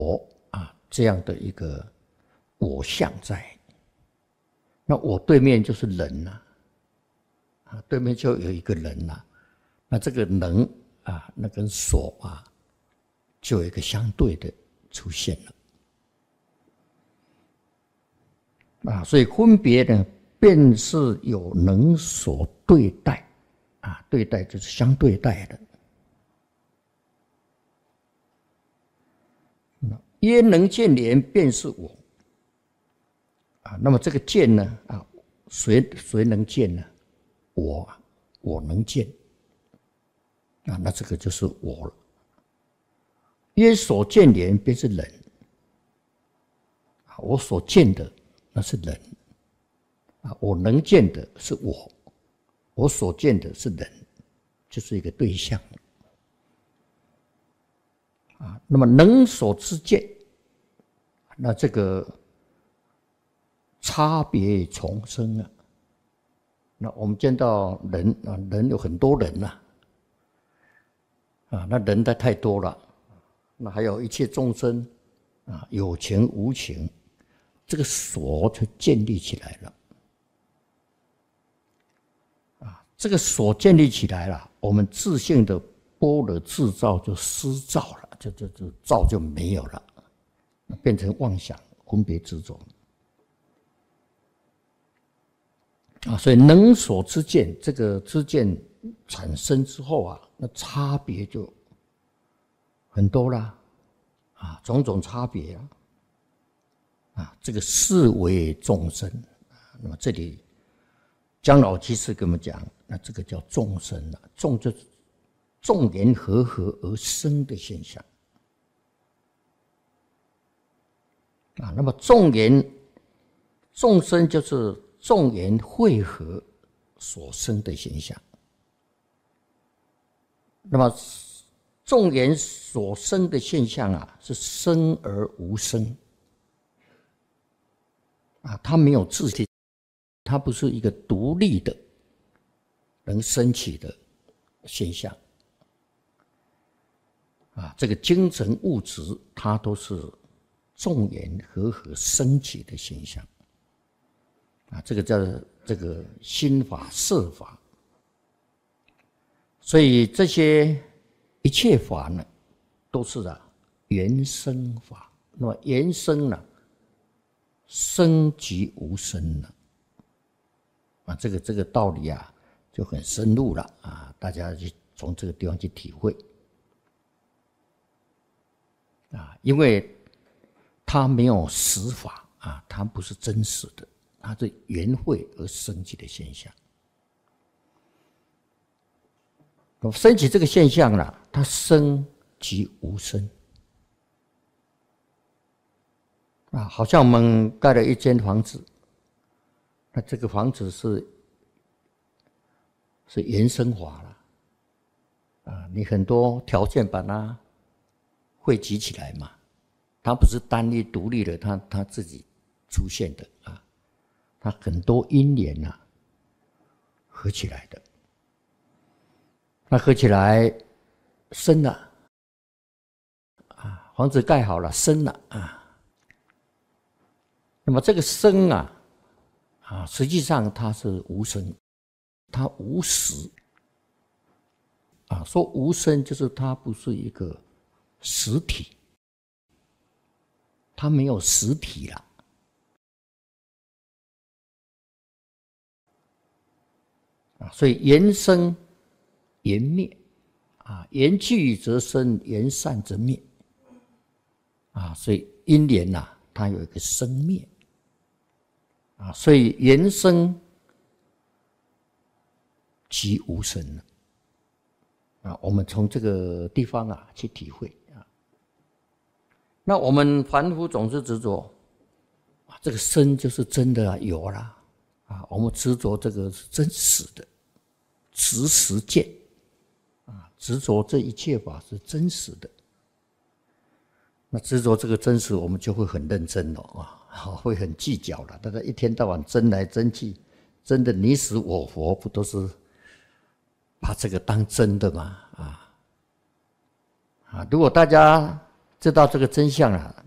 这样的一个我相在。那我对面就是人对面就有一个人那这个能那跟所就有一个相对的出现了所以分别呢，便是有能所对待对待就是相对待的。耶能见连，便是我那么这个见呢谁能见呢？我能见那这个就是我了。耶所见连，便是人我所见的那是人我能见的是我所见的是人，就是一个对象那么能所之见，那这个差别重生那我们见到人人有很多人那人太多了，那还有一切众生有情无情，这个所就建立起来了这个所建立起来了，我们自性的般若自照就失照了，就照就没有了，变成妄想分别执着所以能所之见，这个之见产生之后那差别就很多啦种种差别这个是为众生那么这里姜老居士跟我们讲，那这个叫众生众就是众缘和合而生的现象那么众生就是众缘汇合所生的现象。那么众缘所生的现象是生而无生它没有自性，它不是一个独立的能升起的现象这个精神物质它都是众缘和合升起的现象这个叫这个心法色法。所以这些一切法呢都是缘生法。那么缘生呢，生即无生了这个道理就很深入了大家就从这个地方去体会因为它没有实法它不是真实的，它是缘会而生起的现象。升起这个现象它生即无生好像我们盖了一间房子，那这个房子是缘生法了你很多条件把它汇集起来嘛，它不是单一独立的，它自己出现的它很多因缘合起来的。那合起来生了房子盖好了生了那么这个生实际上它是无生，它无实说无生就是它不是一个实体，它没有实体了所以缘生缘灭缘聚则生，缘散则灭所以因缘它有一个生灭所以缘生即无生了我们从这个地方去体会那我们凡夫总是执着这个生就是真的有啦我们执着这个是真实的执实见执着这一切法是真实的。那执着这个真实，我们就会很认真会很计较了。大家一天到晚争来争去，真的你死我活，不都是把这个当真的吗？如果大家知道这个真相了，